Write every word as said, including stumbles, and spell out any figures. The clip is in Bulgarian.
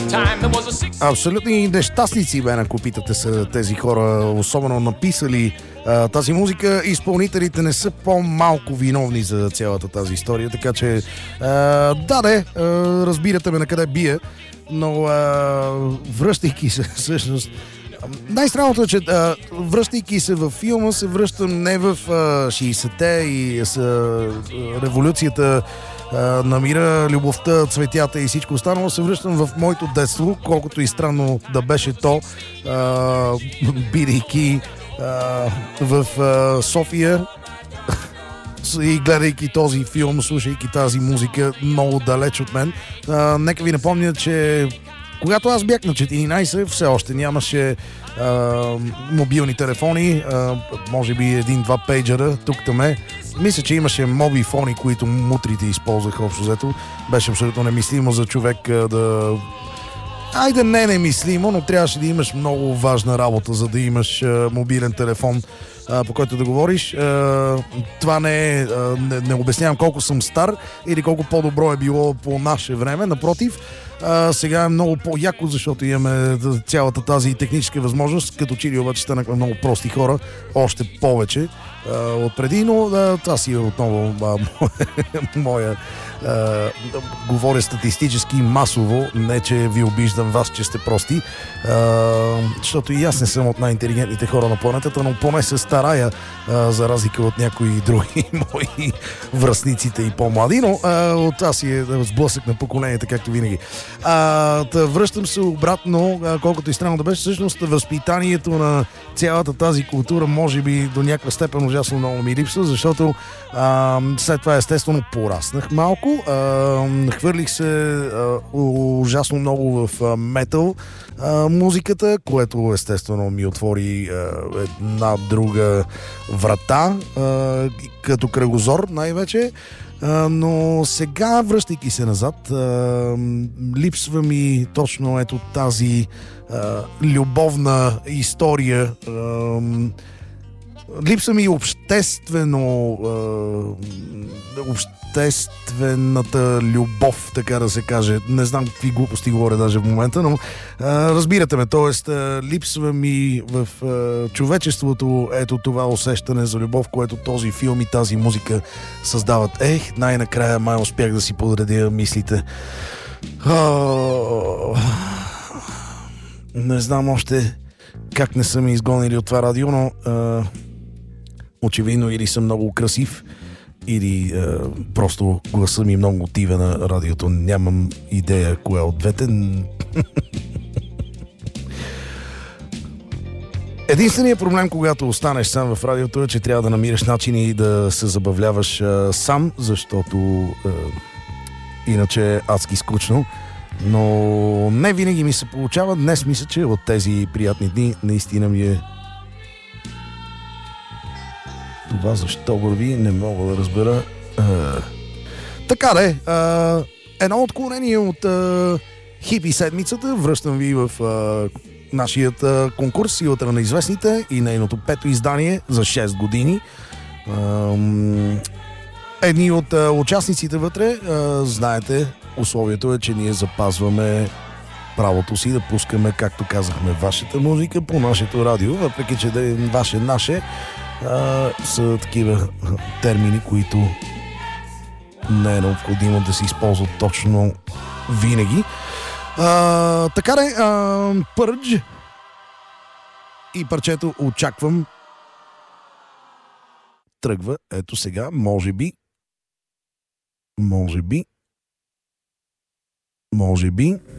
Абсолютни нещастници, бе, ако питате се тези хора, особено написали а, тази музика. Изпълнителите не са по-малко виновни за цялата тази история, така че а, да, де, а, разбирате ме на къде бия, но а, връщайки се всъщност, най-странното е, че а, връщайки се във филма, се връщам не в а, шейсетте и с а, революцията а, намира любовта, цветята и всичко останало, се връщам в моето детство, колкото и странно да беше то, а, бидейки а, в а, София и гледайки този филм, слушайки тази музика много далеч от мен. А, нека ви напомня, че когато аз бях на четиринайсет, все още нямаше а, мобилни телефони, а, може би един-два пейджера, тук-таме. Мисля, че имаше мобифони, които мутрите използваха общо взето. Беше абсолютно немислимо за човек а, да... Айде, не немислимо, но трябваше да имаш много важна работа, за да имаш а, мобилен телефон, а, по който да говориш. А, това не е... А, не, не обяснявам колко съм стар или колко по-добро е било по наше време. Напротив, а, сега е много по-яко, защото имаме цялата тази техническа възможност. Като че ли обаче станахме много прости хора, още повече а, отпреди, но а, това си е отново а, моя... Uh, говоря статистически масово, не че ви обиждам вас, че сте прости, uh, защото и аз не съм от най-интелигентните хора на планетата, но поне се старая, uh, за разлика от някои други мои връстниците и по-млади, но uh, от аз си е сблъсък на поколенията, както винаги. Uh, да връщам се обратно, uh, колкото и странно да беше, всъщност възпитанието на цялата тази култура може би до някаква степен ужасно много ми липсва, защото uh, след това естествено пораснах малко. Uh, хвърлих се uh, ужасно много в uh, метал uh, музиката, което естествено ми отвори uh, една друга врата, uh, като кръгозор най-вече. Uh, но сега, връщайки се назад, uh, липсва ми точно ето тази uh, любовна история. Uh, липсва ми обществено uh, обществената любов, така да се каже. Не знам какви глупости говоря даже в момента, но а, разбирате ме, т.е. липсва ми в а, човечеството ето това усещане за любов, което този филм и тази музика създават. Ех, най-накрая май успях да си подредя мислите. О, не знам още как не са ми изгонили от това радио, но а, очевидно или съм много красив, или е, просто гласа ми много отива на радиото. Нямам идея коя от двете. Единственият проблем, когато останеш сам в радиото, е, че трябва да намираш начини да се забавляваш е, сам, защото е, иначе е адски скучно. Но не винаги ми се получава. Днес мисля, че от тези приятни дни наистина ми е. Това защо върви, не мога да разбера. А, така де, а, едно отклонение от а, хипи седмицата. Връщам ви в а, нашият а, конкурс Силата на известните и нейното пето издание за шест години. А, едни от а, участниците вътре, а, знаете, условието е, че ние запазваме правото си да пускаме, както казахме, вашата музика по нашето радио, въпреки че да е ваше-наше. Uh, са такива термини, които не е необходимо да се използват точно винаги. Uh, така де, uh, Purge и парчето Очаквам тръгва ето сега, може би може би може би